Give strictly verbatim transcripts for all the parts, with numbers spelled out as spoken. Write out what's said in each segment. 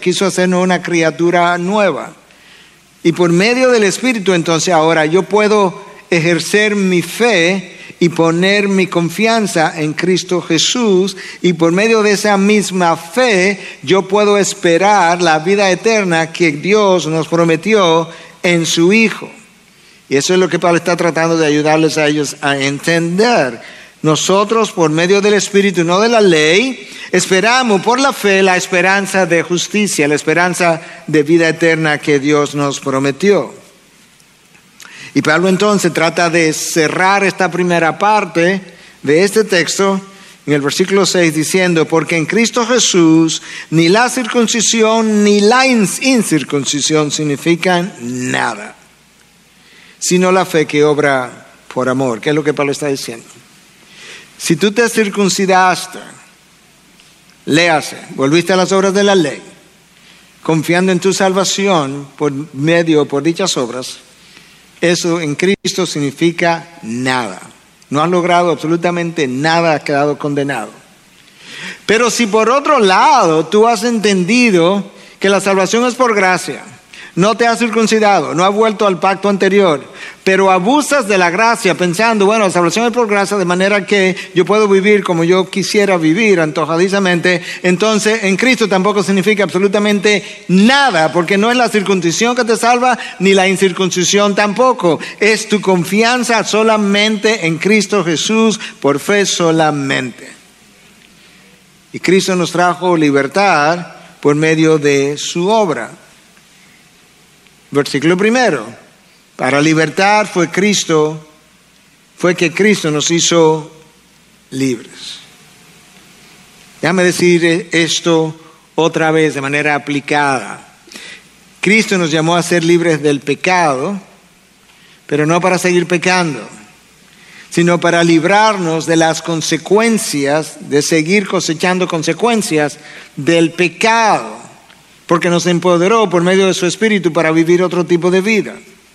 quiso hacernos una criatura nueva. Y por medio del Espíritu, entonces ahora yo puedo ejercer mi fe y poner mi confianza en Cristo Jesús, y por medio de esa misma fe yo puedo esperar la vida eterna que Dios nos prometió en su Hijo. Y eso es lo que Pablo está tratando de ayudarles a ellos a entender. Nosotros, por medio del Espíritu, no de la ley, esperamos por la fe la esperanza de justicia, la esperanza de vida eterna que Dios nos prometió. Y Pablo entonces trata de cerrar esta primera parte de este texto en el versículo seis diciendo: porque en Cristo Jesús ni la circuncisión ni la incircuncisión significan nada, sino la fe que obra por amor. ¿Qué es lo que Pablo está diciendo? Si tú te circuncidaste, léase, volviste a las obras de la ley, confiando en tu salvación por medio, por dichas obras, eso en Cristo significa nada. No has logrado absolutamente nada, has quedado condenado. Pero si por otro lado tú has entendido que la salvación es por gracia, no te has circuncidado, no has vuelto al pacto anterior, pero abusas de la gracia pensando, bueno, la salvación es por gracia, de manera que yo puedo vivir como yo quisiera vivir antojadizamente, entonces en Cristo tampoco significa absolutamente nada, porque no es la circuncisión que te salva, ni la incircuncisión tampoco. Es tu confianza solamente en Cristo Jesús, por fe solamente. Y Cristo nos trajo libertad por medio de su obra. Versículo primero, para libertad fue Cristo, fue que Cristo nos hizo libres. Déjame decir esto otra vez de manera aplicada. Cristo nos llamó a ser libres del pecado, pero no para seguir pecando, sino para librarnos de las consecuencias, de seguir cosechando consecuencias del pecado. Porque nos empoderó por medio de su Espíritu para vivir otro tipo de vida.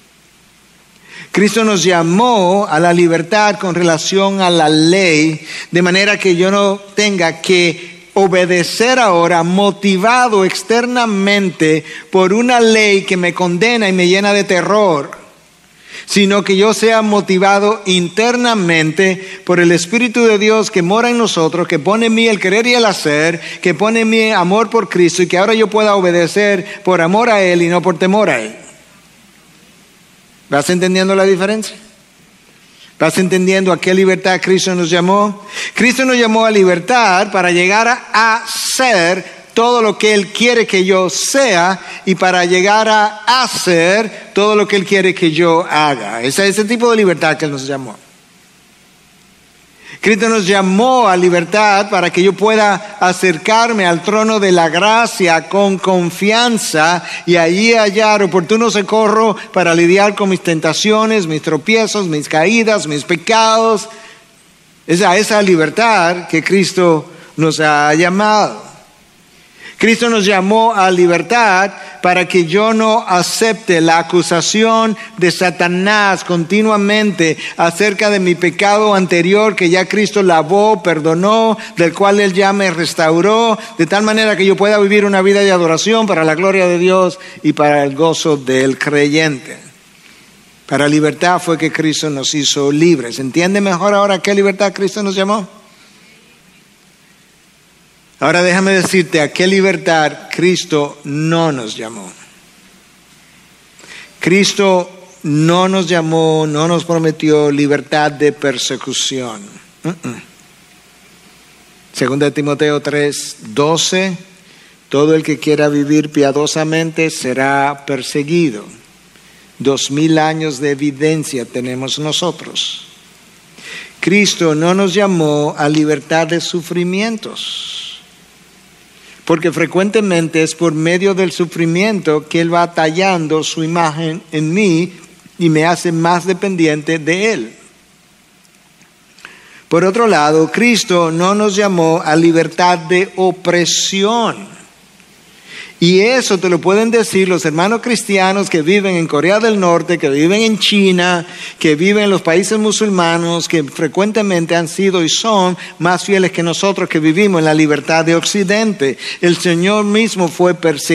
Cristo nos llamó a la libertad con relación a la ley, de manera que yo no tenga que obedecer ahora motivado externamente por una ley que me condena y me llena de terror, sino que yo sea motivado internamente por el Espíritu de Dios que mora en nosotros, que pone en mí el querer y el hacer, que pone en mí amor por Cristo, y que ahora yo pueda obedecer por amor a Él y no por temor a Él. ¿Vas entendiendo la diferencia? ¿Vas entendiendo a qué libertad Cristo nos llamó? Cristo nos llamó a libertad para llegar a, a ser todo lo que Él quiere que yo sea, y para llegar a hacer todo lo que Él quiere que yo haga. Ese es ese tipo de libertad que Él nos llamó. Cristo nos llamó a libertad para que yo pueda acercarme al trono de la gracia con confianza y allí hallar oportuno socorro para lidiar con mis tentaciones, mis tropiezos, mis caídas, mis pecados. Es a esa libertad que Cristo nos ha llamado. Cristo nos llamó a libertad para que yo no acepte la acusación de Satanás continuamente acerca de mi pecado anterior que ya Cristo lavó, perdonó, del cual Él ya me restauró, de tal manera que yo pueda vivir una vida de adoración para la gloria de Dios y para el gozo del creyente. Para libertad fue que Cristo nos hizo libres. ¿Entiende mejor ahora a qué libertad Cristo nos llamó? Ahora déjame decirte a qué libertad Cristo no nos llamó. Cristo no nos llamó, no nos prometió libertad de persecución. Uh-uh. Segunda de Timoteo tres, doce, todo el que quiera vivir piadosamente será perseguido. Dos mil años de evidencia tenemos nosotros. Cristo no nos llamó a libertad de sufrimientos. Porque frecuentemente es por medio del sufrimiento que Él va tallando su imagen en mí y me hace más dependiente de Él. Por otro lado, Cristo no nos llamó a libertad de opresión. Y eso te lo pueden decir los hermanos cristianos que viven en Corea del Norte, que viven en China, que viven en los países musulmanos, que frecuentemente han sido y son más fieles que nosotros que vivimos en la libertad de Occidente. El Señor mismo fue perseguido